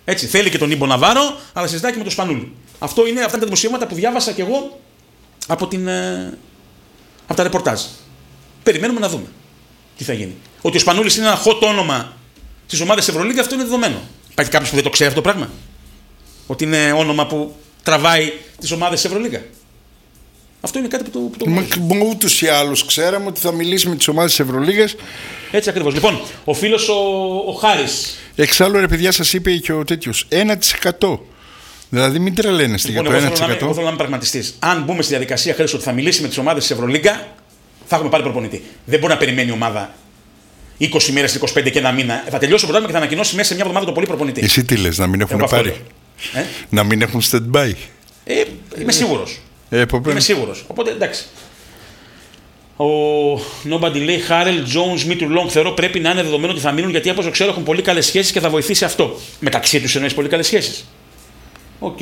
Έτσι, θέλει και τον Ήμπο Ναβάρο, αλλά συζητάει και με τον Σπανούλη. Αυτά είναι τα δημοσιεύματα που διάβασα κι εγώ από τα ρεπορτάζ. Περιμένουμε να δούμε τι θα γίνει. Ότι ο Σπανούλης είναι ένα hot όνομα στις ομάδες Ευρωλίγκα, αυτό είναι δεδομένο. Υπάρχει κάποιος που δεν το ξέρει αυτό το πράγμα? Ότι είναι όνομα που τραβάει τις ομάδες Ευρωλίγκα. Αυτό είναι κάτι που το γνωρίζω. Ούτως ή άλλως ξέραμε ότι θα μιλήσει με τις ομάδες της Ευρωλίγας. Έτσι ακριβώς. Λοιπόν, ο φίλος ο Χάρης. Εξάλλου, ρε παιδιά, σας είπε και ο τέτοιος 1%. Δηλαδή, μην τρελαίνεστε για το 1%. Εγώ θέλω να είμαι πραγματιστής. Αν μπούμε στη διαδικασία, Χρήστο, ότι θα μιλήσει με τις ομάδες της Ευρωλίγκα, θα έχουμε πάρει προπονητή. Δεν μπορεί να περιμένει η ομάδα 20 μέρες, 25 και ένα μήνα. Θα τελειώσει το πρωτάθλημα και θα ανακοινώσει μέσα σε μια εβδομάδα το πολύ προπονητή. Εσύ τι λες, να μην έχουν πάρει? Να μην έχουν stand-by. Είμαι σίγουρος. Είμαι σίγουρος. Οπότε εντάξει. Ο Nobody λέει Χάρελ, Jones, Μίτουρ Λόγκ θεωρώ πρέπει να είναι δεδομένο ότι θα μείνουν γιατί όπως ξέρω έχουν πολύ καλές σχέσεις και θα βοηθήσει αυτό. Μεταξύ τους εννοείς πολύ καλές σχέσεις. Οκ.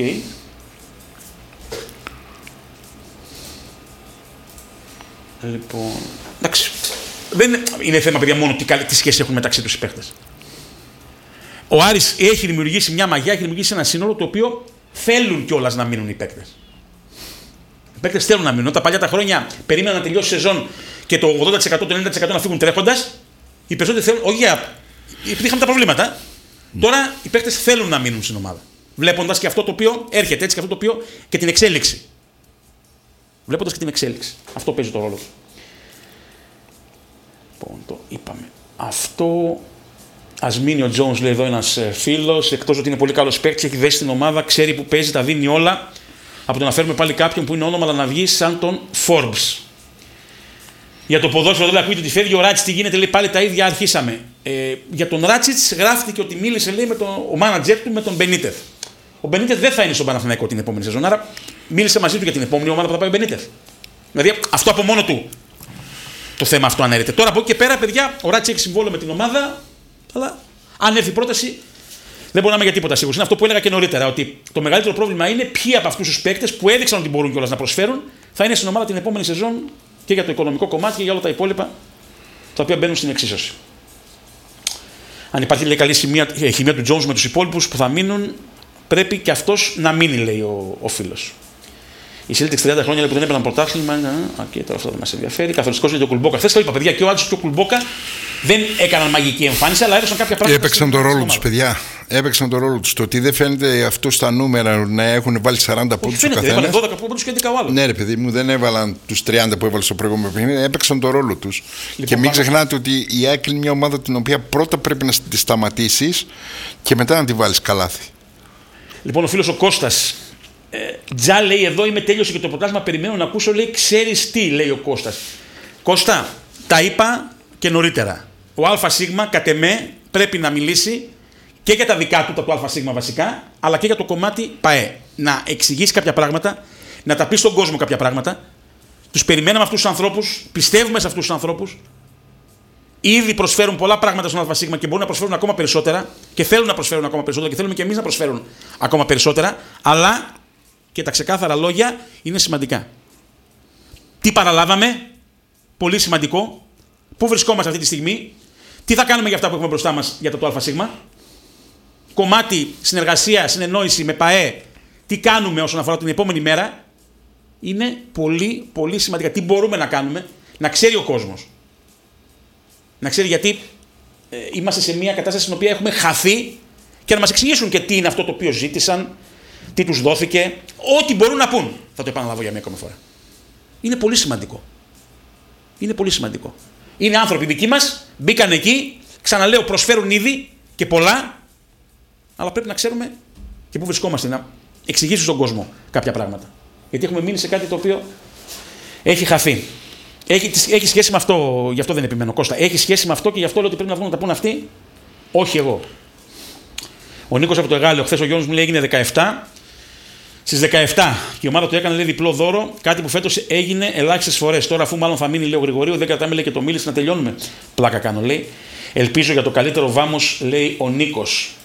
Λοιπόν. Εντάξει. Δεν είναι θέμα, παιδιά, μόνο τι σχέσεις έχουν μεταξύ τους οι παίχτες. Ο Άρης έχει δημιουργήσει μια μαγιά, έχει δημιουργήσει ένα σύνολο το οποίο θέλουν κιόλας να μείνουν οι παίκτες. Οι παίκτες θέλουν να μείνουν. Όταν παλιά τα χρόνια περίμεναν να τελειώσει η σεζόν και το 80%, το 90% να φύγουν τρέχοντας, οι περισσότεροι θέλουν, όχι επειδή είχαμε τα προβλήματα, τώρα οι παίκτες θέλουν να μείνουν στην ομάδα. Βλέποντας και αυτό το οποίο έρχεται, έτσι, και αυτό το οποίο και την εξέλιξη. Βλέποντας και την εξέλιξη. Αυτό παίζει το ρόλο του. Λοιπόν, το είπαμε. Αυτό. Ας μείνει ο Jones, λέει εδώ ένας φίλος, εκτός ότι είναι πολύ καλός παίκτης, έχει δέσει την ομάδα, ξέρει που παίζει, τα δίνει όλα. Από το να φέρουμε πάλι κάποιον που είναι όνομα, αλλά να βγει σαν τον Forbes. Για το ποδόσφαιρο δεν ακούγεται ότι φεύγει ο Ράτσιτς, τι γίνεται, λέει πάλι τα ίδια αρχίσαμε. Για τον Ράτσιτς γράφτηκε ότι μίλησε, λέει, ο μάνατζερ του με τον Μπενίτεθ. Ο Μπενίτεθ δεν θα είναι στον Παναθηναϊκό την επόμενη σεζόν, άρα μίλησε μαζί του για την επόμενη ομάδα που θα πάει ο Μπενίτεθ. Δηλαδή αυτό από μόνο του το θέμα αυτό ανέρεται. Τώρα από εκεί και πέρα, παιδιά, ο Ράτσιτς έχει συμβόλαιο με την ομάδα. Αλλά αν έρθει η πρόταση, δεν μπορεί να είμαι για τίποτα σίγουρος. Είναι αυτό που έλεγα και νωρίτερα, ότι το μεγαλύτερο πρόβλημα είναι ποιοι από αυτούς τους παίκτες που έδειξαν ότι μπορούν κιόλας να προσφέρουν θα είναι στην ομάδα την επόμενη σεζόν και για το οικονομικό κομμάτι και για όλα τα υπόλοιπα τα οποία μπαίνουν στην εξίσωση. Αν υπάρχει, λέει, καλή χημεία του Jones με τους υπόλοιπους που θα μείνουν, πρέπει και αυτός να μείνει, λέει ο φίλος. Οι Celtics 30 χρόνια που δεν έπαιρναν πρωτάθλημα. Και τώρα αυτό δεν μας ενδιαφέρει. Καθοριστικός είναι και ο Κουλμπόκα. Χθες το είπα, παιδιά, και ο Άντζης και ο Κουλμπόκα δεν έκαναν μαγική εμφάνιση, αλλά έδωσαν κάποια πράγματα. Έπαιξαν τον ρόλο τους, παιδιά. Έπαιξαν τον ρόλο τους. Το ότι δεν φαίνεται αυτό στα νούμερα να έχουν βάλει 40 πόντους ο καθένας. Έβαλαν 12 πόντους και 11 ο άλλος. Ναι, ρε παιδί μου, δεν έβαλαν τους 30 που έβαλε στο προηγούμενο παιχνίδι. Έπαιξαν τον ρόλο τους. Λοιπόν, και μην ξεχνάτε ότι η ΑΕΚ είναι μια ομάδα την οποία πρώτα πρέπει να τη σταματήσεις και μετά να τη βάλεις καλάθι. Λοιπόν, ο φίλος ο Κώστας. Τζα, λέει εδώ, είμαι τέλειωσε και το πρωτάθλημα. Περιμένω να ακούσω, λέει, ξέρεις τι, λέει ο Κώστας. Κώστα, τα είπα και νωρίτερα. Ο ΑΣ κατ' εμέ πρέπει να μιλήσει και για τα δικά του, τα του ΑΣ βασικά, αλλά και για το κομμάτι ΠΑΕ. Να εξηγήσει κάποια πράγματα, να τα πει στον κόσμο κάποια πράγματα. Τους περιμέναμε αυτούς τους ανθρώπους, πιστεύουμε σε αυτούς τους ανθρώπους. Ήδη προσφέρουν πολλά πράγματα στον ΑΣ και μπορούν να προσφέρουν ακόμα περισσότερα και θέλουν να προσφέρουν ακόμα περισσότερα και θέλουμε και εμείς να προσφέρουν ακόμα περισσότερα, αλλά και τα ξεκάθαρα λόγια είναι σημαντικά. Τι παραλάβαμε, πολύ σημαντικό, πού βρισκόμαστε αυτή τη στιγμή, τι θα κάνουμε για αυτά που έχουμε μπροστά μας για το ΑΣ, κομμάτι συνεργασία, συνεννόηση με ΠΑΕ, τι κάνουμε όσον αφορά την επόμενη μέρα, είναι πολύ πολύ σημαντικά. Τι μπορούμε να κάνουμε, να ξέρει ο κόσμος. Να ξέρει, γιατί είμαστε σε μια κατάσταση στην οποία έχουμε χαθεί και να μας εξηγήσουν και τι είναι αυτό το οποίο ζήτησαν, τι τους δόθηκε, ό,τι μπορούν να πούν. Θα το επαναλάβω για μια ακόμα φορά. Είναι πολύ σημαντικό. Είναι πολύ σημαντικό. Είναι άνθρωποι δικοί μας, μπήκαν εκεί, ξαναλέω, προσφέρουν ήδη και πολλά, αλλά πρέπει να ξέρουμε και πού βρισκόμαστε, να εξηγήσουμε στον κόσμο κάποια πράγματα. Γιατί έχουμε μείνει σε κάτι το οποίο έχει χαθεί. Έχει σχέση με αυτό, γι' αυτό δεν επιμένω, Κώστα. Έχει σχέση με αυτό και γι' αυτό λέω ότι πρέπει να βγουν να τα πούν αυτοί, όχι εγώ. Ο Νίκος από το Εγάλεο, χθες ο Γιώργος μου λέει έγινε 17. Στις 17 και η ομάδα του έκανε, λέει, διπλό δώρο, κάτι που φέτος έγινε ελάχιστες φορές. Τώρα, αφού μάλλον θα μείνει, λέει, ο Γρηγορίου, δεν κρατάμε, λέει, και το μίλησε να τελειώνουμε. Πλάκα κάνω, λέει. Ελπίζω για το καλύτερο βάμος, λέει ο Νίκος.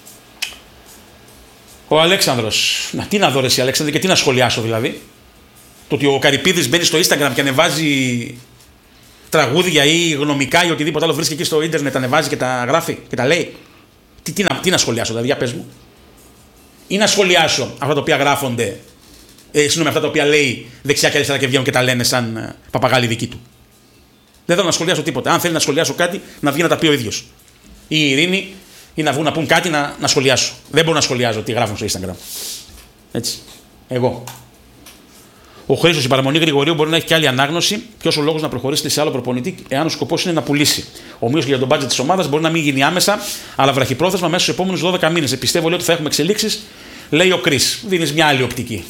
Ο Αλέξανδρος. Να, τι να δω, ρε εσύ, Αλέξανδρε, και τι να σχολιάσω δηλαδή. Το ότι ο Καρυπίδης μπαίνει στο Instagram και ανεβάζει τραγούδια ή γνωμικά ή οτιδήποτε άλλο βρίσκει εκεί στο ίντερνετ, ανεβάζει και τα γράφει και τα λέει. Τι να σχολιάσω, δηλαδή, για πες μου. ή να σχολιάσω αυτά τα οποία γράφονται, αυτά τα οποία λέει δεξιά και αριστερά και βγαίνουν και τα λένε σαν παπαγάλοι δικοί του. Δεν θέλω να σχολιάσω τίποτα. Αν θέλει να σχολιάσω κάτι, να βγει να τα πει ο ίδιος. Ή η Ειρήνη, ή να βγουν να πούν κάτι να σχολιάσω. Δεν μπορώ να σχολιάζω τι γράφουν στο Instagram. Έτσι. Εγώ. Ο Χρήστος, η παραμονή Γρηγορίου μπορεί να έχει και άλλη ανάγνωση. Ποιος ο λόγος να προχωρήσετε σε άλλο προπονητή, εάν ο σκοπός είναι να πουλήσει. Ομοίως και για τον μπάτζετ της ομάδας μπορεί να μην γίνει άμεσα, αλλά βραχυπρόθεσμα μέσα στους επόμενους 12 μήνες. Πιστεύω λέει ότι θα έχουμε εξελίξεις, λέει ο Κρίς. Δίνεις μια άλλη οπτική.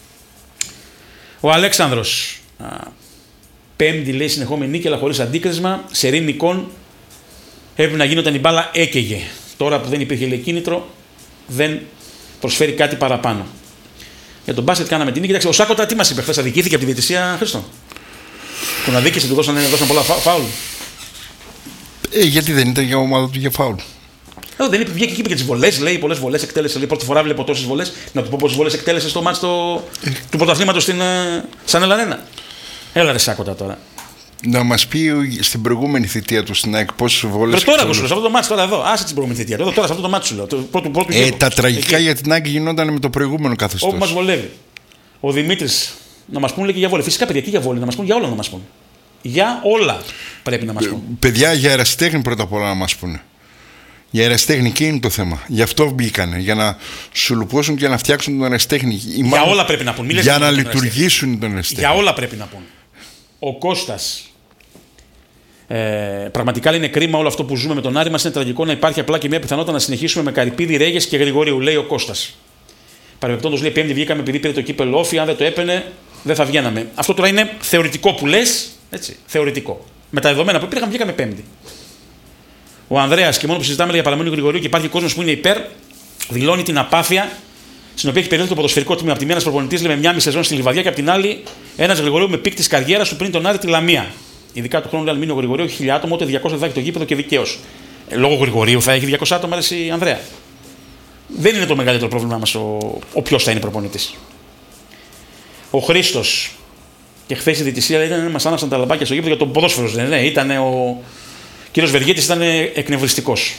Ο Αλέξανδρος. Πέμπτη λέει συνεχόμενη νίκη, αλλά χωρίς αντίκρισμα. Σερή νικών έπρεπε να γίνει όταν η μπάλα έκαιγε. Τώρα που δεν υπήρχε λέει κίνητρο, δεν προσφέρει κάτι παραπάνω. Για τον μπάσκετ κάναμε την νίκη. Ο Σάκοτα τι μας είπε χθες, αδικήθηκε από τη διαιτησία, Χρήστο. Τον αδίκησε, του δώσαν πολλά φάουλ. Γιατί δεν ήταν για ομάδα του για φάουλ. Δεν είπε, βγήκε και είπε και τις βολές, λέει πολλές βολές εκτέλεσε. Λέει, πρώτη φορά βλέπω τόσες βολές. Να του πω πόσες βολές εκτέλεσε στο μάτς του πρωταθλήματος σαν Ελαρένα. Έλα ρε Σάκοτα τώρα. Να μας πει στην προηγούμενη θητεία του στην ΑΕΚ πόσες βολές. Τώρα ακούσου, σε αυτό το μάτσο τώρα εδώ. Άσε την προηγούμενη θητεία. Τώρα σε αυτό το μάτσο σου λέω. Τα τραγικά για την ΑΕΚ γινόταν με το προηγούμενο καθεστώς. Όπου μας βολεύει. Ο Δημήτρης να μας πούνε και για βόλη. Φυσικά παιδιά και για βόλη, να μας πούνε για όλα να μας πούνε. Για όλα πρέπει να μας πούνε. Παιδιά για αεραστέχνη πρώτα απ' όλα να μας πούνε. Για αεραστέχνη είναι το θέμα. Γι' αυτό μπήκανε. Για να σου λουπώσουν και να φτιάξουν τον αεραστέχνη. Για όλα πρέπει να πούνε. Για να λειτουργήσουν τον αεραστέχνη. Για όλα πρέπει να πούνε. Ο Κώστας. Πραγματικά είναι κρίμα όλο αυτό που ζούμε με τον Άρη μας. Είναι τραγικό να υπάρχει απλά και μια πιθανότητα να συνεχίσουμε με Καρυπίδη, Ρέγες και Γρηγορίου, λέει ο Κώστας. Παρεμπιπτόντως λέει: Πέμπτη βγήκαμε επειδή πήρε το κύπελο όφι. Αν δεν το έπαινε, δεν θα βγαίναμε. Αυτό τώρα είναι θεωρητικό που λες. Έτσι, θεωρητικό. Με τα δεδομένα που υπήρχαν, βγήκαμε Πέμπτη. Ο Ανδρέας, και μόνο που συζητάμε για παραμονή Γρηγορίου και υπάρχει κόσμος που είναι υπέρ, δηλώνει την απάθεια στην οποία έχει περιέλθει το ποδοσφαιρικό τμήμα. Από τη μία ένας προπονητής λέει με μια μισή σεζόν στη Λιβαδιά και από την άλλη ένας Γρηγορίου με πικ της καριέρας του πριν τον Άρη τη Λαμία. Ειδικά του χρόνου λέει: μείνει ο Γρηγορίου, έχει 1000 άτομα, ούτε 200 θα έχει το γήπεδο και δικαίως. Λόγω Γρηγορίου θα έχει 200 άτομα, αρέσει Ανδρέα. Δεν είναι το μεγαλύτερο πρόβλημά μας ο ποιος θα είναι προπονητής. Ο Χρήστος. Και χθες η διαιτησία ήταν μας άναψαν τα λαμπάκια στο γήπεδο για τον ποδόσφαιρο. Ναι, ήταν ο κύριος Βεργέτης, ήταν εκνευριστικός.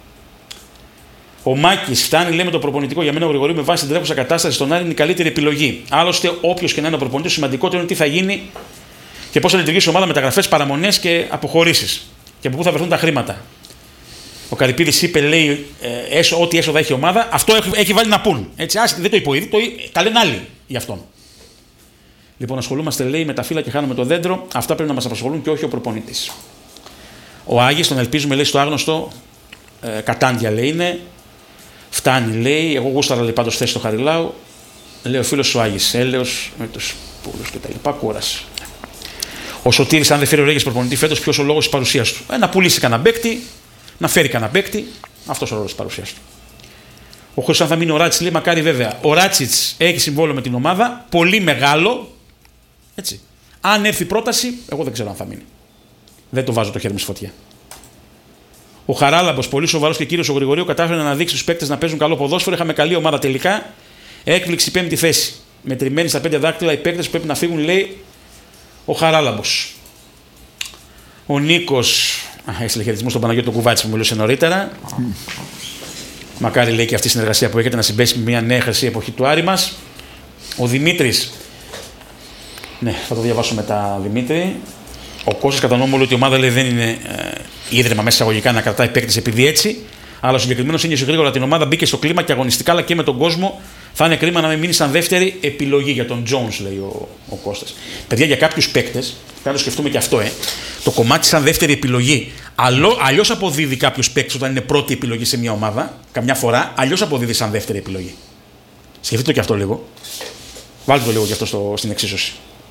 Ο Μάκης φτάνει, λέει με το προπονητικό. Για μένα ο Γρηγορίου με βάση την τρέχουσα κατάσταση στον Άρη είναι η καλύτερη επιλογή. Άλλωστε, όποιος και να είναι ο προπονητής, το σημαντικότερο είναι τι θα γίνει και πώς θα λειτουργήσει η ομάδα, μεταγραφές, παραμονές και αποχωρήσεις. Και από πού θα βρεθούν τα χρήματα. Ο Καρυπίδης είπε, λέει, ό,τι έσοδα έχει η ομάδα, αυτό έχει βάλει να πούν. Έτσι, δεν το είπε, τα λένε άλλοι γι' αυτόν. Λοιπόν, ασχολούμαστε, λέει, με τα φύλλα και χάνουμε το δέντρο. Αυτά πρέπει να μας απασχολούν και όχι ο προπονητής. Ο Άγης, τον ελπίζουμε, λέει, στο άγνωστο, κατάντια, λέει, είναι. Φτάνει, λέει. Εγώ γούσταρα, λέει, πάντως θέση στο Χαριλάου. Λέει ο φίλος ο Άγης, έλεος με τους πούλους και τα λοιπά, κούρασε. Ο Σωτήρης, αν δεν φέρει ο Ρέγες προπονητή φέτος, ποιος ο λόγος της παρουσίας του. Να πουλήσει κανένα παίκτη, να φέρει κανένα παίκτη, αυτός ο λόγος της παρουσίας του. Ο Χρήστος, αν θα μείνει ο Ράτσιτς, λέει, μακάρι βέβαια. Ο Ράτσιτς έχει συμβόλαιο με την ομάδα, πολύ μεγάλο. Έτσι. Αν έρθει πρόταση, εγώ δεν ξέρω αν θα μείνει. Δεν το βάζω το χέρι μου στη φωτιά. Ο Χαράλαμπος, πολύ σοβαρός και κύριος ο Γρηγορίου, κατάφερε να αναδείξει στους παίκτες να παίζουν καλό ποδόσφαιρο. Είχαμε καλή ομάδα τελικά. Έκπληξη πέμπτη θέση. Μετρημένοι στα 5 δάκτυλα οι παίκτες που πρέπει να φύγουν, λέει ο Χαράλαμπος. Ο Νίκος, έστειλε χαιρετισμό στον Παναγιώτο Κουβάτση που μιλούσε νωρίτερα. Μακάρι, λέει, και αυτή η συνεργασία που έχετε να συμπέσει με μια νέα χρυσή εποχή του Άρη μας. Ο Δημήτρης. Ναι, θα το διαβάσω μετά, Δημήτρη. Ο Κώστας κατανοούμε ότι η ομάδα, λέει, δεν είναι ίδρυμα μέσα εισαγωγικά να κρατάει παίκτες επειδή έτσι. Αλλά ο συγκεκριμένος είναι γρήγορα την ομάδα, μπήκε στο κλίμα και αγωνιστικά αλλά και με τον κόσμο. Θα είναι κρίμα να μην μείνει σαν δεύτερη επιλογή για τον Jones, λέει ο Κώστας. Παιδιά, για κάποιους παίκτες, θα το σκεφτούμε και αυτό, το κομμάτι σαν δεύτερη επιλογή. Αλλιώς αποδίδει κάποιος παίκτης όταν είναι πρώτη επιλογή σε μια ομάδα, καμιά φορά, αλλιώς αποδίδει σαν δεύτερη επιλογή. Σκεφτείτε το και αυτό λίγο. Βάλτε το λίγο και αυτό στην εξίσωση.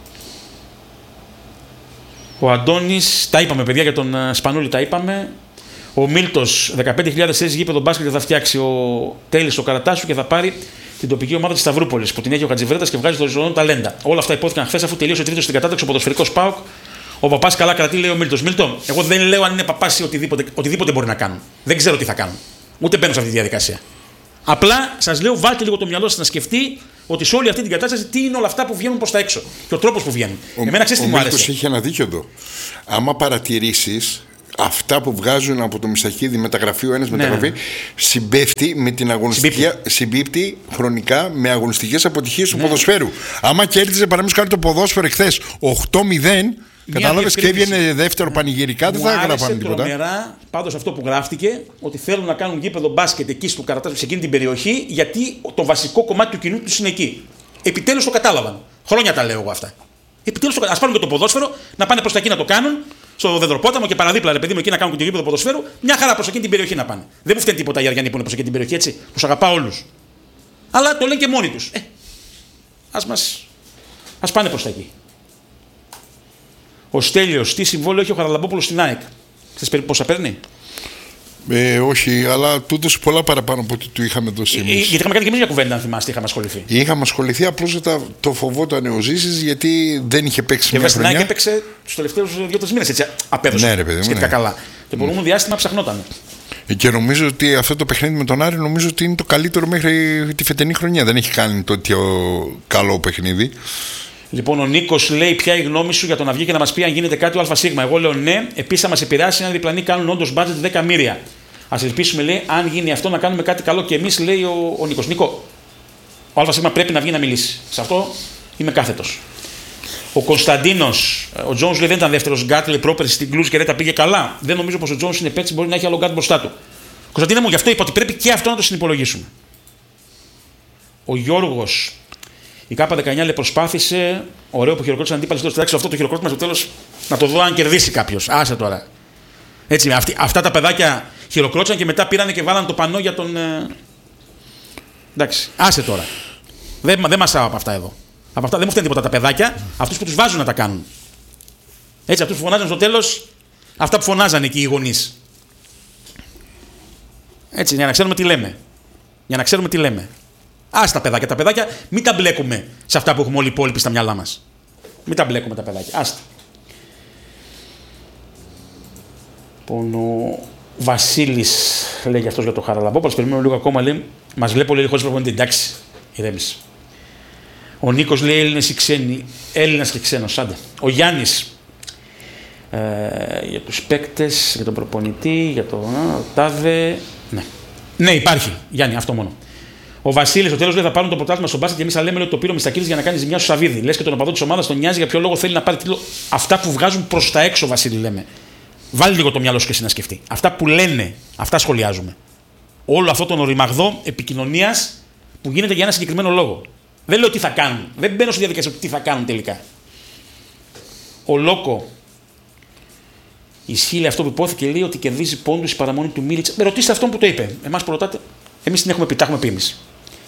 Ο Αντώνης, τα είπαμε παιδιά για τον Σπανούλη, τα είπαμε. Ο Μίλτος, 15.000 θέσεις γήπεδο μπάσκετ θα φτιάξει ο Τέλης στο Καρατάσου και θα πάρει την τοπική ομάδα της Σταυρούπολης που την έχει ο Χατζιβρέτας και βγάζει το ζωντανό ταλέντα. Όλα αυτά υπόθηκαν χθες αφού τελείωσε τρίτος στην κατάταξη ο ποδοσφαιρικός ΠΑΟΚ. Ο παπάς καλά κρατεί, λέει ο Μίλτος. Μίλτο, εγώ δεν λέω αν είναι παπάς ή οτιδήποτε μπορεί να κάνουν. Δεν ξέρω τι θα κάνουν. Ούτε μπαίνω σε αυτή τη διαδικασία. Απλά σας λέω, βάλτε λίγο το μυαλό σας να σκεφτεί ότι σε όλη αυτή την κατάσταση τι είναι όλα αυτά που βγαίνουν προς τα έξω και ο τρόπος που βγαίνουν. Εμένα ξέρεις τι μου άρεσε. Ο Μίλτος είχε ένα δίκιο εδώ. Άμα παρατηρήσεις, αυτά που βγάζουν από το Μισταχίδη μεταγραφή, ο ένας μεταγραφή, συμπέφτει με την αγωνιστική. Συμπίπτει χρονικά με αγωνιστικές αποτυχίες του ποδοσφαίρου. Άμα κέρδιζε παραδείγματος χάρη το ποδόσφαιρο εχθές 8-0. Κατάλαβες και έβγαινε δεύτερο πανηγυρικά, δεν θα έγραφαν τίποτα. Τρομερά πάντως αυτό που γράφτηκε, ότι θέλουν να κάνουν γήπεδο μπάσκετ εκεί στο Καρατάσου, σε εκείνη την περιοχή, γιατί το βασικό κομμάτι του κοινού του είναι εκεί. Επιτέλους το κατάλαβαν. Χρόνια τα λέω εγώ αυτά. Επιτέλους ας πάρουν και το ποδόσφαιρο, να πάνε προς τα εκεί να το κάνουν, στο Δεδροπόταμο και παραδίπλα, ρε παιδί μου, εκεί να κάνουν και το γήπεδο ποδοσφαίρου, μια χαρά προς εκείνη την περιοχή να πάνε. Δεν μου φταίνει τίποτα οι Αριανοί που είναι προς εκείνη την περιοχή, έτσι. Τους αγαπάω όλους. Αλλά το λένε και μόνοι τους. Ας πάνε προς τα εκεί. Ο Στέλιος, τι συμβόλαιο έχει ο Χαραλαμπόπουλος στην ΑΕΚ? Ξέρεις περίπου πόσα παίρνει? Όχι, αλλά του έδωσε πολλά παραπάνω από ό,τι του είχαμε δώσει εμείς. Γιατί είχαμε κάνει και εμείς μια κουβέντα, αν θυμάστε, είχαμε ασχοληθεί. Είχαμε ασχοληθεί, απλώς το φοβόταν ο Ζήσης, γιατί δεν είχε παίξει μια χρονιά. Και στην ΑΕΚ έπαιξε τους τελευταίους 2-3 μήνες, έτσι απέδωσε. Ναι, ρε παιδί μου. Σχετικά καλά. Το προηγούμενο διάστημα ψαχνόταν. Και νομίζω ότι αυτό το παιχνίδι με τον Άρη νομίζω ότι είναι το καλύτερο μέχρι τη φετινή χρονιά. Δεν έχει κάνει τέτοιο καλό παιχνίδι. Λοιπόν, ο Νίκος λέει: ποια η γνώμη σου για το να βγει και να μας πει αν γίνεται κάτι ο ΑΣ? Εγώ λέω ναι. Επίσης, θα μας επηρεάσει αν οι διπλανοί κάνουν όντως budget 10 μοίρια. Ας ελπίσουμε, λέει, αν γίνει αυτό να κάνουμε κάτι καλό και εμείς, λέει ο Νίκος. Νίκο, ο ΑΣ πρέπει να βγει να μιλήσει. Σε αυτό είμαι κάθετος. Ο Κωνσταντίνος, ο Τζόνς λέει: δεν ήταν δεύτερος γκάτ, λέει πρόπερση στην Κλούζ και τα πήγε καλά. Δεν νομίζω πως ο Τζόνς είναι παίκτης, μπορεί να έχει άλλο γκάτ μπροστά του. Κωνσταντίνε μου, γι' αυτό είπα ότι πρέπει και αυτό να το συνυπολογίσουμε. Ο Γιώργος. Η K19 λέει προσπάθησε. Ωραίο που χειροκρότησαν αντίπαλοι στο τέλος. Αυτό το χειροκρότημα στο τέλος να το δω αν κερδίσει κάποιος. Άσε τώρα. Έτσι, αυτά τα παιδάκια χειροκρότησαν και μετά πήρανε και βάλαν το πανό για τον. Εντάξει, άσε τώρα. Δεν μασάω από αυτά εδώ. Από αυτά δεν μου φταίνουν τίποτα τα παιδάκια. Αυτούς που τους βάζουν να τα κάνουν. Έτσι, αυτούς που φωνάζαν στο τέλος, αυτά που φωνάζαν εκεί οι γονείς. Έτσι, για να ξέρουμε τι λέμε. Για να ξέρουμε τι λέμε. Ας τα παιδάκια, μην τα μπλέκουμε σε αυτά που έχουμε όλοι οι υπόλοιποι στα μυαλά μας. Μην τα μπλέκουμε τα παιδάκια. Άστα. Λοιπόν, ο Βασίλης λέει για αυτός για το Χαραλαμπόπουλο. Περιμένουμε λίγο ακόμα. Λέει, μας βλέπει λέει χωρίς προπονητή. Εντάξει, ηρέμησε. Ο Νίκος λέει Έλληνες ή ξένοι. Έλληνας και ξένος. Άντε. Ο Γιάννης για τους παίκτες, για τον προπονητή, για το τάδε. Ναι, υπάρχει. Γιάννη, αυτό μόνο. Ο Βασίλης στο τέλος λέει θα πάρουν το πρωτάθλημα στο μπάσκετ και εμείς θα λέμε ότι το πήρε ο Μιστακίδης για να κάνει ζημιά στο Σαββίδι. Λες και τον οπαδό της ομάδας τον νοιάζει για ποιο λόγο θέλει να πάρει τίτλο. Αυτά που βγάζουν προς τα έξω, Βασίλη, λέμε. Βάλει λίγο το μυαλό σου και εσύ να σκεφτεί. Αυτά που λένε, αυτά σχολιάζουμε. Όλο αυτό τον οριμαγδό επικοινωνίας που γίνεται για ένα συγκεκριμένο λόγο. Δεν λέω τι θα κάνουν. Δεν μπαίνω στη διαδικασία τι θα κάνουν τελικά. Ο Λόκο. Ισχύει αυτό που υπόθηκε, λέει ότι κερδίζει πόντους η παραμονή του Μίλιτσα. Με ρωτήστε αυτόν που το είπε. Εμάς που ρωτάτε, εμείς την έχουμε πει, τα έχουμε πει εμείς.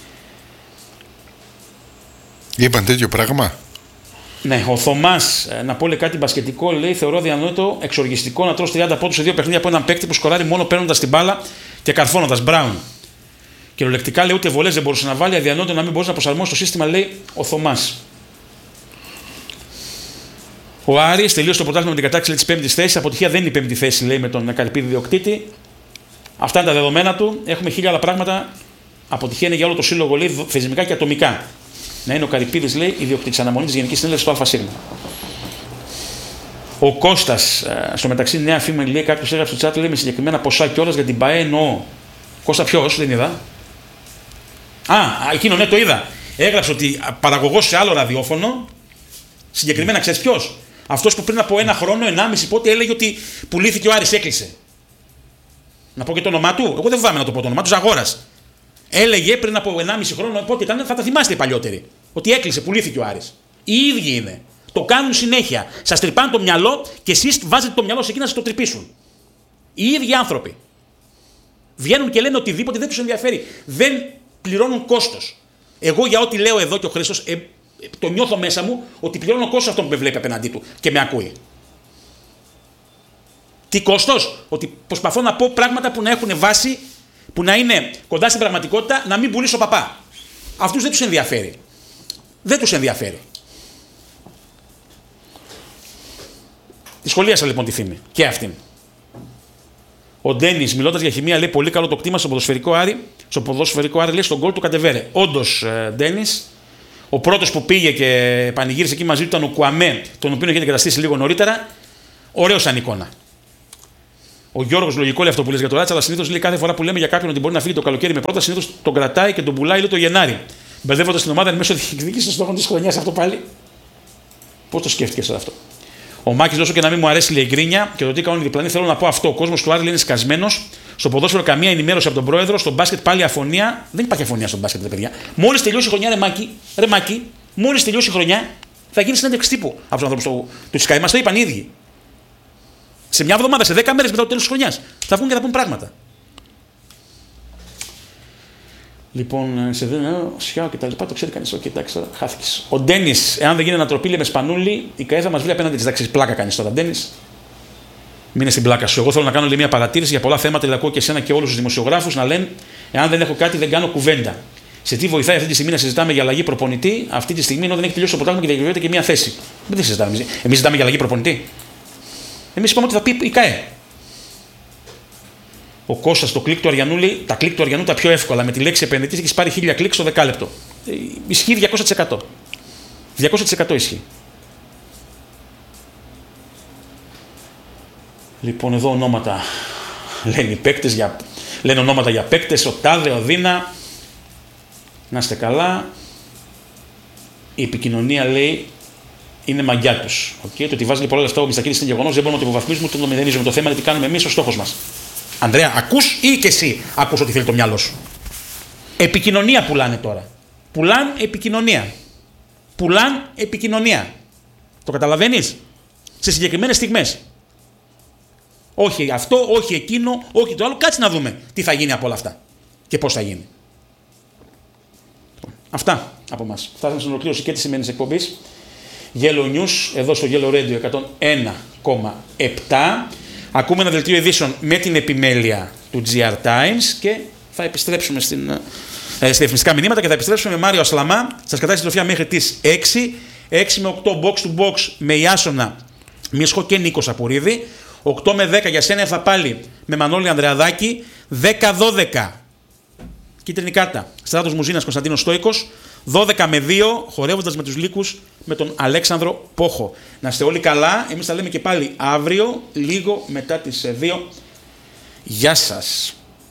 Είπαν τέτοιο πράγμα. Ναι, ο Θωμάς, να πω λέει κάτι μπασκετικό, λέει: θεωρώ διανοητό, εξοργιστικό να τρως 30 πόντους σε 2 παιχνίδια από έναν παίκτη που σκοράρει μόνο παίρνοντας την μπάλα και καρφώνοντας. Μπράουν. Κυριολεκτικά λέει: ούτε βολές δεν μπορούσε να βάλει, αδιανόητο να μην μπορούσε να προσαρμόσει το σύστημα, λέει ο Θωμάς. Ο Άρης τελείωσε το πρωτάθλημα με την κατάξυση της 5ης θέσης. Αποτυχία δεν είναι η 5η θέση, λέει, με τον Καρυπίδη διοκτήτη. Αυτά είναι τα δεδομένα του. Έχουμε 1000 άλλα πράγματα. Αποτυχία είναι για όλο το σύλλογο, λέει, θεσμικά και ατομικά. Να είναι ο Καρυπίδης, λέει, ιδιοκτήτης αναμονή της Γενικής Συνέλευσης του ΑΣ. Ο Κώστας, στο μεταξύ, νέα φήμη, λέει, κάποιος έγραψε στο chat, λέει, με συγκεκριμένα ποσά κιόλας για την ΠΑΕ εννοώ. Κώστα, ποιος, δεν είδα. Εκείνο, ναι, το είδα. Έγραψε ότι παραγωγός σε άλλο ραδιόφωνο, συγκεκριμένα, ξέρεις ποιος. Αυτός που πριν από 1 χρόνο, 1,5 πότε έλεγε ότι πουλήθηκε ο Άρης, έκλεισε. Να πω και το όνομά του. Εγώ δεν φοβάμαι να το πω το όνομά του. Ζαγόρας. Έλεγε πριν από 1,5 χρόνο, πότε ήταν, θα τα θυμάστε οι παλιότεροι. Ότι έκλεισε, πουλήθηκε ο Άρης. Οι ίδιοι είναι. Το κάνουν συνέχεια. Σας τρυπάνε το μυαλό και εσείς βάζετε το μυαλό σε εκείνα να σας το τρυπήσουν. Οι ίδιοι άνθρωποι. Βγαίνουν και λένε οτιδήποτε δεν τους ενδιαφέρει. Δεν πληρώνουν κόστος. Εγώ για ό,τι λέω εδώ και ο Χρήστος, το νιώθω μέσα μου ότι πληρώνω κόστος αυτόν που με βλέπει απέναντί του και με ακούει. Τι κόστος? Ότι προσπαθώ να πω πράγματα που να έχουν βάση, που να είναι κοντά στην πραγματικότητα, να μην πουλήσω παπά. Αυτούς δεν τους ενδιαφέρει. Δεν τους ενδιαφέρει. Τη σχολίασα λοιπόν τη φήμη. Και αυτήν. Ο Ντένις, μιλώντας για χημεία, λέει πολύ καλό το κτήμα στο ποδοσφαιρικό Άρη. Στο ποδοσφαιρικό Άρη, λέει στον γκολ του Κατεβέρε. Όντως, Ντένις, ο πρώτος που πήγε και πανηγύρισε εκεί μαζί του ήταν ο Κουαμέ, τον οποίο είχε εγκαταστήσει λίγο νωρίτερα. Ωραίο σαν εικόνα. Ο Γιώργος, λογικό λέει αυτό που λες για το Ράτσα, αλλά συνήθως λέει κάθε φορά που λέμε για κάποιον ότι μπορεί να φύγει το καλοκαίρι με πρόταση, συνήθως τον κρατάει και τον πουλάει λέει το Γενάρη. Μπερδεύοντας την ομάδα εν μέσω διεκδίκησης των στόχων της χρονιάς. Αυτό πάλι. Πώς το σκέφτηκες αυτό? Ο Μάκης, όσο και να μην μου αρέσει, λέει γκρίνια και το τι κάνουν οι διπλανοί, θέλω να πω αυτό. Ο κόσμος του Άρη είναι σκασμένος. Στο ποδόσφαιρο καμία ενημέρωση από τον πρόεδρο. Στο μπάσκετ πάλι αφωνία. Δεν υπάρχει αφωνία στο μπάσκετ, παιδιά. Μόλις τελειώσει η χρονιά, ρε Μάκη, μόλις τελειώσει η χρονιά, θα γίνει συνέντευξη τύπου από τους ανθρώπους του Sky. Μας το είπαν οι ίδιοι. Σε μια εβδομάδα, σε 10 μέρες μετά το τέλος της χρονιάς, θα βγουν και θα πούν πράγματα. Λοιπόν, σε δίνω σιάω και τα λοιπά, το ξέρει κανείς. Όχι, εντάξει, τώρα χάθηκες. Ο Ντένις, εάν δεν γίνει ανατροπή, λέει με Σπανούλη, η ΚΑΕ θα μας βρει απέναντι της. Εντάξει, πλάκα κάνεις τώρα, Ντένις. Μείνε στην πλάκα σου. Εγώ θέλω να κάνω λέει, μια παρατήρηση για πολλά θέματα, δηλαδή ακούω και εσένα και όλους τους δημοσιογράφους να λένε: εάν δεν έχω κάτι, δεν κάνω κουβέντα. Σε τι βοηθάει αυτή τη στιγμή να συζητάμε για αλλαγή προπονητή, αυτή τη στιγμή ενώ δεν έχει τελειώσει το πρωτάθλημα και διακυβεύεται και μια θέση. Δεν συζητάμε. Εμείς συζητάμε για αλλαγή προπονητή. Εμείς είπαμε ότι θα πει η ΚΑΕ. Ο Κώστας, το κλικ του Αριανού λέει: τα κλικ του Αριανού τα πιο εύκολα. Με τη λέξη επενδυτής έχεις πάρει 1000 κλικ στο δεκάλεπτο. Ισχύει 200%. 200% ισχύει. Λοιπόν, εδώ ονόματα λένε οι παίκτες λένε ονόματα για παίκτες. Ο Τάδε, ο Δίνα. Να είστε καλά. Η επικοινωνία λέει είναι μαγιά τους. Okay. Το ότι βάζει πολλά λεφτά ο Μιστακίδης είναι γεγονός. Δεν μπορούμε να το υποβαθμίζουμε ούτε να το μηδενίζουμε. Το θέμα είναι τι κάνουμε εμείς ο στόχος μας. Ανδρέα, ακούς ή και εσύ ακούς ότι θέλει το μυαλό σου? Επικοινωνία πουλάνε τώρα. Πουλάν επικοινωνία. Πουλάν επικοινωνία. Το καταλαβαίνεις? Σε συγκεκριμένες στιγμές. Όχι αυτό, όχι εκείνο, όχι το άλλο. Κάτσε να δούμε τι θα γίνει από όλα αυτά και πώς θα γίνει. Αυτά από μας. Φτάσαμε στην ολοκλήρωση και τη σημερινής εκπομπής. Yellow News, εδώ στο Yellow Radio 101,7. Ακούμε ένα δελτίο ειδήσεων με την επιμέλεια του GR Times και θα επιστρέψουμε στα διαφημιστικά μηνύματα και θα επιστρέψουμε με Μάριο Ασλαμά. Σας κρατάει συντροφιά μέχρι τις 6 με 8 box to box με Ιάσονα, Μιεσχό και Νίκο Σαπουρίδη. 8 με 10 για σένα θα πάλι με Μανώλη Ανδρεαδάκη. 10-12 κίτρινη κάρτα Στράτος Μουζίνας Κωνσταντίνος Στόικος. 12 με 2 χορεύοντας με τους Λύκους με τον Αλέξανδρο Πόχο. Να είστε όλοι καλά. Εμείς θα λέμε και πάλι αύριο λίγο μετά τις 2. Γεια σας.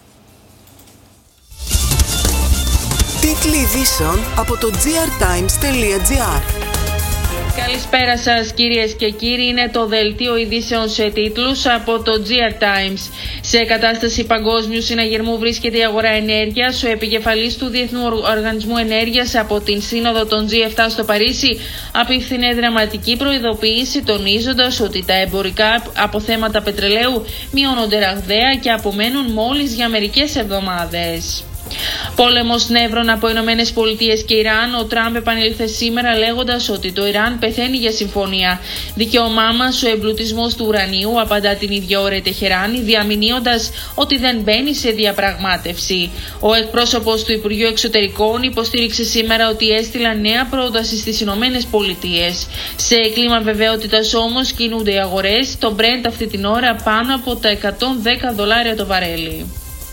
Τίτλοι ειδήσεων από το grtimes.gr. Καλησπέρα σας κυρίες και κύριοι, είναι το δελτίο ειδήσεων σε τίτλους από το GR Times. Σε κατάσταση παγκόσμιου συναγερμού βρίσκεται η αγορά ενέργειας. Ο επικεφαλής του Διεθνού Οργανισμού Ενέργειας από την Σύνοδο των G7 στο Παρίσι απίφθινε δραματική προειδοποίηση, τονίζοντας ότι τα εμπορικά αποθέματα πετρελαίου μειώνονται ραγδαία και απομένουν μόλις για μερικές εβδομάδες. Πόλεμος νεύρων από Ηνωμένες Πολιτείες και Ιράν. Ο Τραμπ επανήλθε σήμερα λέγοντας ότι το Ιράν πεθαίνει για συμφωνία. Δικαίωμά μας ο εμπλουτισμός του ουρανίου, απαντά την ίδια ώρα η Τεχεράνη, διαμηνύοντας ότι δεν μπαίνει σε διαπραγμάτευση. Ο εκπρόσωπος του Υπουργείου Εξωτερικών υποστήριξε σήμερα ότι έστειλαν νέα πρόταση στις Ηνωμένες Πολιτείες. Σε κλίμα βεβαιότητας όμως κινούνται οι αγορές. Το Brent αυτή την ώρα πάνω από τα $110 το βαρέλι.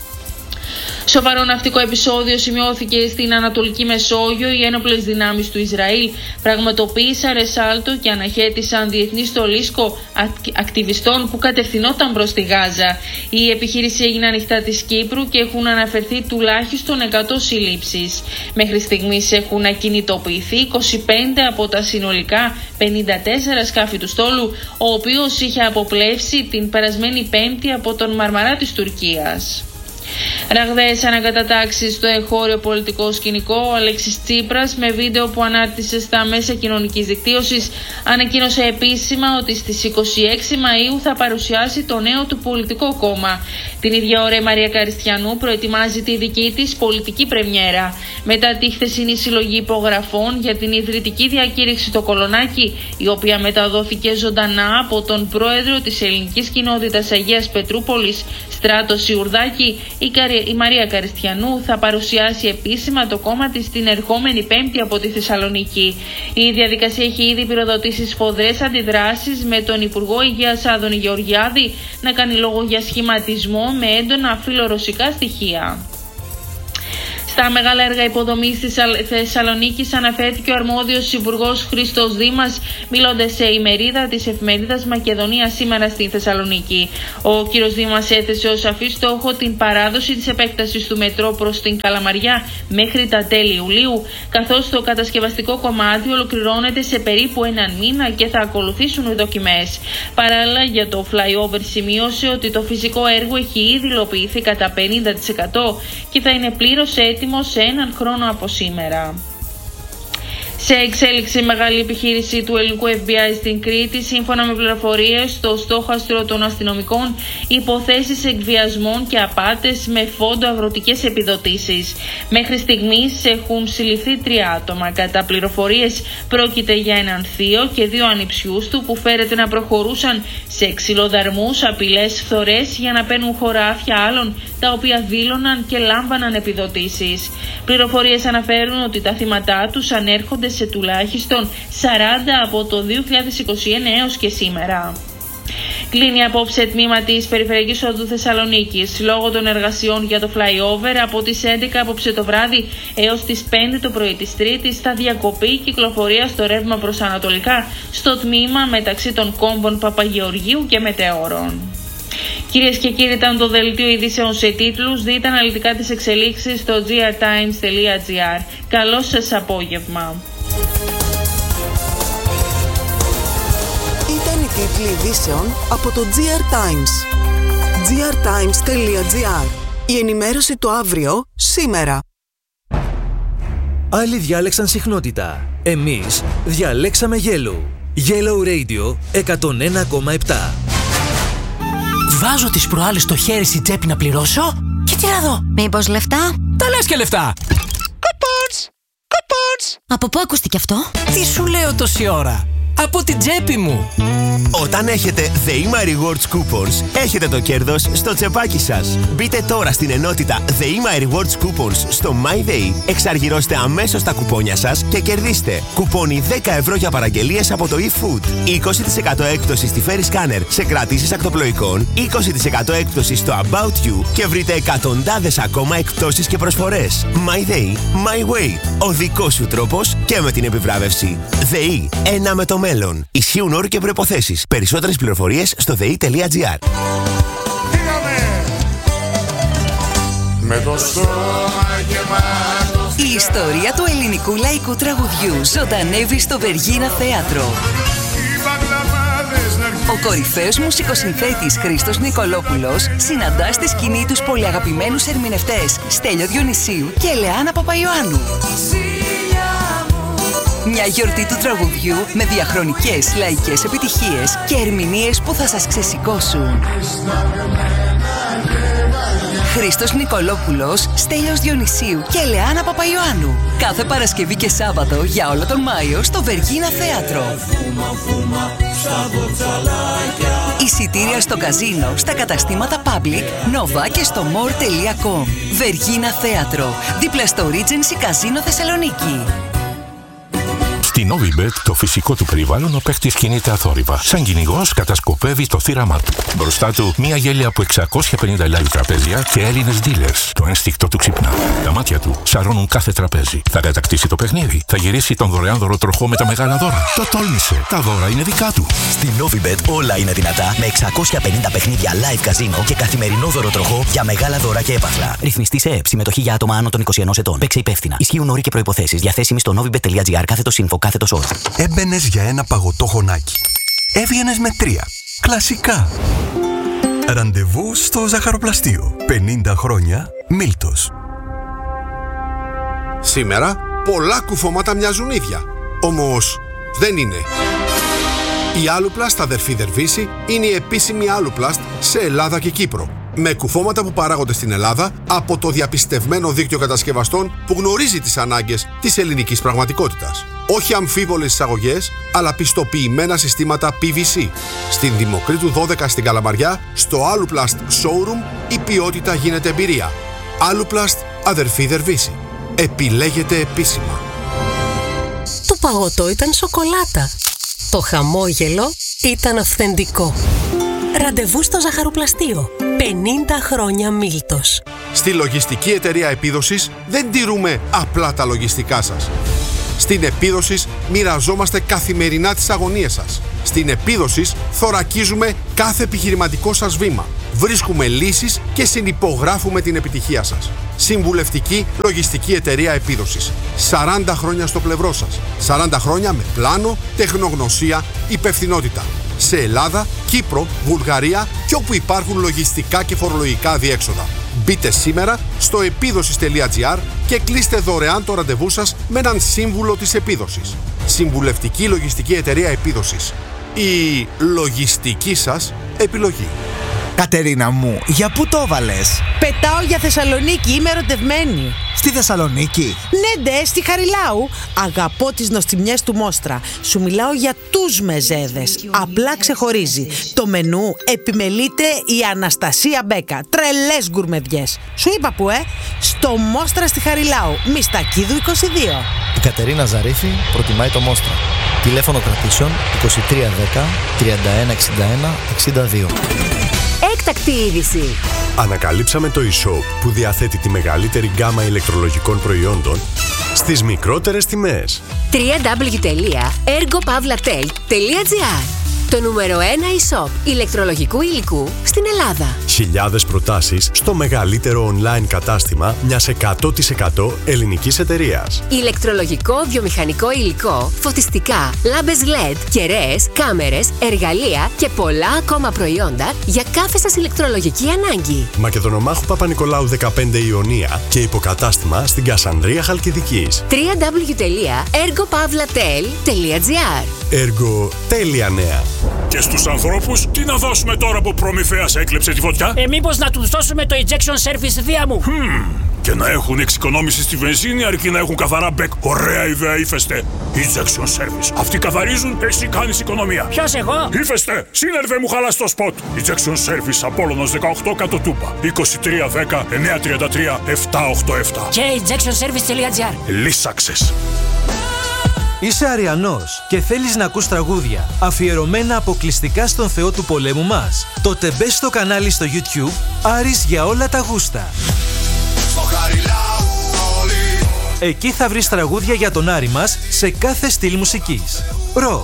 Σοβαρό ναυτικό επεισόδιο σημειώθηκε στην Ανατολική Μεσόγειο. Οι ένοπλες δυνάμεις του Ισραήλ πραγματοποίησαν ρεσάλτο και αναχέτησαν διεθνή στολίσκο ακτιβιστών που κατευθυνόταν προς τη Γάζα. Η επιχείρηση έγινε ανοιχτά της Κύπρου και έχουν αναφερθεί τουλάχιστον 100 συλλήψεις. Μέχρι στιγμής έχουν ακινητοποιηθεί 25 από τα συνολικά 54 σκάφη του στόλου, ο οποίος είχε αποπλεύσει την περασμένη Πέμπτη από τον Μαρμαρά της Τουρκίας. Ραγδαίες ανακατατάξεις στο εγχώριο πολιτικό σκηνικό. Ο Αλέξης Τσίπρας, με βίντεο που ανάρτησε στα μέσα κοινωνικής δικτύωσης, ανακοίνωσε επίσημα ότι στις 26 Μαΐου θα παρουσιάσει το νέο του πολιτικό κόμμα. Την ίδια ώρα η Μαρία Καριστιανού προετοιμάζει τη δική της πολιτική πρεμιέρα. Μετά τη χθεσινή συλλογή υπογραφών για την ιδρυτική διακήρυξη στο Κολονάκι, η οποία μεταδόθηκε ζωντανά από τον πρόεδρο της ελληνικής κοινότητας Αγίας Πετρούπολης, Στράτο Σιουρδάκη, η Μαρία Καριστιανού θα παρουσιάσει επίσημα το κόμμα της την ερχόμενη Πέμπτη από τη Θεσσαλονίκη. Η διαδικασία έχει ήδη πυροδοτήσει σφοδρές αντιδράσεις, με τον Υπουργό Υγείας Άδωνη Γεωργιάδη να κάνει λόγο για σχηματισμό με έντονα φιλορωσικά στοιχεία. Στα μεγάλα έργα υποδομής της Θεσσαλονίκης αναφέρθηκε ο αρμόδιος υπουργός Χρήστος Δήμας, μιλώντας σε ημερίδα της εφημερίδας Μακεδονία σήμερα στη Θεσσαλονίκη. Ο κ. Δήμας έθεσε ως σαφή στόχο την παράδοση της επέκτασης του μετρό προς την Καλαμαριά μέχρι τα τέλη Ιουλίου, καθώς το κατασκευαστικό κομμάτι ολοκληρώνεται σε περίπου έναν μήνα και θα ακολουθήσουν οι δοκιμές. Παράλληλα, για το flyover σημείωσε ότι το φυσικό έργο έχει ήδη υλοποιηθεί κατά 50% και θα είναι πλήρως έτοιμο σε έναν χρόνο από σήμερα. Σε εξέλιξη μεγάλη επιχείρηση του ελληνικού FBI στην Κρήτη, σύμφωνα με πληροφορίες, στο στόχαστρο των αστυνομικών υποθέσεις εκβιασμών και απάτες με φόντο αγροτικές επιδοτήσεις. Μέχρι στιγμής έχουν συλληφθεί 3 άτομα. Κατά πληροφορίες πρόκειται για έναν θείο και 2 ανιψιούς του που φέρεται να προχωρούσαν σε ξυλοδαρμούς, απειλές, φθορές για να παίρνουν χωράφια άλλων τα οποία δήλωναν και λάμβαναν επιδοτήσεις. Πληροφορίες αναφέρουν ότι τα θύματά τους ανέρχονται σε τουλάχιστον 40 από το 2021 έως και σήμερα. Κλείνει απόψε τμήμα της Περιφερειακής Οδού Θεσσαλονίκης λόγω των εργασιών για το flyover. Από τις 11 απόψε το βράδυ έως τις 5 το πρωί της Τρίτης θα διακοπεί κυκλοφορία στο ρεύμα προς Ανατολικά στο τμήμα μεταξύ των κόμβων Παπαγεωργίου και Μετεώρων. Κυρίες και κύριοι, ήταν το δελτίο ειδήσεων σε τίτλους. Δείτε αναλυτικά τις εξελίξεις στο grtimes.gr. Καλό σας απόγευμα. Ήταν οι τίτλοι ειδήσεων από το GR Times. grtimes.gr. Η ενημέρωση του αύριο, σήμερα. Άλλοι διάλεξαν συχνότητα. Εμείς διαλέξαμε Yellow. Yellow Radio 101,7. Βάζω τις προάλλες το χέρι στη τσέπη να πληρώσω και τι να δω. Μήπως λεφτά? Τα λες και λεφτά. Κουπόνς! Κουπόνς! Από πού ακούστηκε αυτό? Τι σου λέω τόση ώρα? Από την τσέπη μου. Όταν έχετε The EMA Rewards Coupons, έχετε το κέρδος στο τσεπάκι σας. Μπείτε τώρα στην ενότητα The EMA Rewards Coupons στο MyDay, εξαργυρώστε αμέσως τα κουπόνια σας και κερδίστε κουπόνι 10 ευρώ για παραγγελίες από το eFood, 20% έκπτωση στη Ferry Scanner σε κρατήσεις ακτοπλοϊκών, 20% έκπτωση στο About You και βρείτε εκατοντάδες ακόμα εκπτώσεις και προσφορές. MyDay, My Way, ο δικός σου τρόπος και με την επιβράβευση. ΔΕΗ, ένα με το μέλλον. Ισχύουν όροι και προϋποθέσεις. Περισσότερες πληροφορίες στο dei.gr. Η ιστορία του ελληνικού λαϊκού τραγουδιού ζωντανεύει στο Βεργίνα Θέατρο. Ο κορυφαίος μουσικοσυνθέτης Χρήστος Νικολόπουλος συναντά στη σκηνή τους πολυαγαπημένους ερμηνευτές Στέλιο Διονυσίου και Ελεάνα Παπαϊωάννου. Μια γιορτή του τραγουδιού με διαχρονικές λαϊκές επιτυχίες και ερμηνείες που θα σας ξεσηκώσουν. Χρήστος Νικολόπουλος, Στέλιος Διονυσίου και Ελεάνα Παπαϊωάννου. Κάθε Παρασκευή και Σάββατο για όλο τον Μάιο στο Βεργίνα Θέατρο. Εισιτήρια στο καζίνο, στα καταστήματα Public, Nova και στο more.com. Βεργίνα Θέατρο, δίπλα στο Regency Καζίνο Θεσσαλονίκη. Στη Novibet το φυσικό του περιβάλλον ο παίχτης κινείται αθόρυβα. Σαν κυνηγός κατασκοπεύει το θύραμά του. Μπροστά του μια γέλια από 650 live τραπέζια και Έλληνες dealers. Το ένστικτο του ξυπνά. Τα μάτια του σαρώνουν κάθε τραπέζι. Θα κατακτήσει το παιχνίδι. Θα γυρίσει τον δωρεάν δωροτροχό με τα μεγάλα δώρα. Το τόλμησε. Τα δώρα είναι δικά του. Στη Novibet όλα είναι δυνατά με 650 παιχνίδια live καζίνο και καθημερινό δωροτροχό για μεγάλα δώρα και έπαθλα. Ρυθμιστή σε ΕΕΠ. Συμμετοχή για άτομα άνω των 21 ετών. Παίξε υπεύθυνα. Ισχύουν όροι και προϋποθέσεις. Διαθέσιμοι στο novibet.gr /info. Έμπαινες για ένα παγωτό χωνάκι. Έβγαινες με 3. Κλασικά. Ραντεβού στο ζαχαροπλαστείο. 50 χρόνια Μίλτος. Σήμερα πολλά κουφώματα μοιάζουν ίδια. Όμως δεν είναι. Η Aluplast αδερφή Δερβίση είναι η επίσημη Aluplast σε Ελλάδα και Κύπρο. Με κουφώματα που παράγονται στην Ελλάδα από το διαπιστευμένο δίκτυο κατασκευαστών που γνωρίζει τις ανάγκες της ελληνικής πραγματικότητας. Όχι αμφίβολες εισαγωγές, αλλά πιστοποιημένα συστήματα PVC. Στην Δημοκρίτου 12 στην Καλαμαριά, στο Aluplast Showroom, η ποιότητα γίνεται εμπειρία. Aluplast αδερφή Δερβίση. Επιλέγεται επίσημα. Το παγωτό ήταν σοκολάτα. Το χαμόγελο ήταν αυθεντικό. Ραντεβού στο ζαχαροπλαστείο. 50 χρόνια Μίλτος. Στη λογιστική εταιρεία Επίδοσης δεν τηρούμε απλά τα λογιστικά σας. Στην Επίδοσης μοιραζόμαστε καθημερινά τις αγωνίες σας. Στην Επίδοσης θωρακίζουμε κάθε επιχειρηματικό σας βήμα. Βρίσκουμε λύσεις και συνυπογράφουμε την επιτυχία σας. Συμβουλευτική λογιστική εταιρεία Επίδοσης. 40 χρόνια στο πλευρό σας. 40 χρόνια με πλάνο, τεχνογνωσία, υπευθυνότητα. Σε Ελλάδα, Κύπρο, Βουλγαρία και όπου υπάρχουν λογιστικά και φορολογικά διέξοδα. Μπείτε σήμερα στο επίδοσης.gr και κλείστε δωρεάν το ραντεβού σας με έναν σύμβουλο της Επίδοσης. Συμβουλευτική λογιστική εταιρεία Επίδοσης. Η λογιστική σας επιλογή. Κατερίνα μου, για πού το έβαλες? Πετάω για Θεσσαλονίκη, είμαι ερωτευμένη. Στη Θεσσαλονίκη? Ναι, ντε, στη Χαριλάου. Αγαπώ τις νοστιμιές του Μόστρα. Σου μιλάω για τους μεζέδες. Απλά ξεχωρίζει. Το μενού επιμελείται η Αναστασία Μπέκα. Τρελές γκουρμεδιές. Σου είπα που, στο Μόστρα στη Χαριλάου. Μιστακίδου 22. Η Κατερίνα Ζαρίφη προτιμάει το Μόστρα. Τηλέφωνο κρατήσεων 2310 3161 62. Έκτακτη είδηση. Ανακαλύψαμε το e-shop που διαθέτει τη μεγαλύτερη γκάμα ηλεκτρολογικών προϊόντων στις μικρότερες τιμές. www.ergopavlatel.gr. Το νούμερο 1 e-shop ηλεκτρολογικού υλικού στην Ελλάδα. Χιλιάδες προτάσεις στο μεγαλύτερο online κατάστημα μιας 100% ελληνικής εταιρείας. Ηλεκτρολογικό, βιομηχανικό υλικό, φωτιστικά, λάμπες LED, κεραίες, κάμερες, εργαλεία και πολλά ακόμα προϊόντα για κάθε σας ηλεκτρολογική ανάγκη. Μακεδονομάχου Παπα-Νικολάου 15 Ιωνία και υποκατάστημα στην Κασανδρία Χαλκιδικής. www.ergopavlatel.gr. Έργο τέλεια νέα. Και στους ανθρώπους, τι να δώσουμε τώρα που προμηθέας έκλεψε τη φωτιά? Μήπως να τους δώσουμε το injection service δία μου. Και να έχουν εξοικονόμηση στη βενζίνη αρκεί να έχουν καθαρά μπεκ. Ωραία ιδέα, Ύφεστε. Injection service. Αυτοί καθαρίζουν, εσύ κάνεις οικονομία. Ποιος, εγώ? Ύφεστε, σύνερβε μου χαλάς το σποτ. Injection service Απόλλωνος 18 Κατοτούπα. 2310 933 787. Και injectionservice.gr. Λύσαξες. Είσαι Αριανός και θέλεις να ακούς τραγούδια αφιερωμένα αποκλειστικά στον Θεό του πολέμου μας? Τότε μπες στο κανάλι στο YouTube Άρης για όλα τα γούστα. Εκεί θα βρεις τραγούδια για τον Άρη μας σε κάθε στυλ μουσικής. Ροκ,